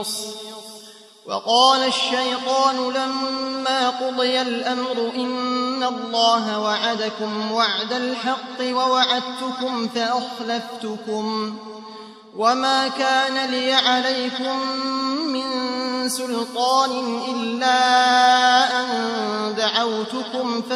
وقال الشيطان لما قضي الأمر إن الله وعدكم وعد الحق ووعدتكم فأخلفتكم وما كان لي عليكم من سلطان إلا أن دعوتكم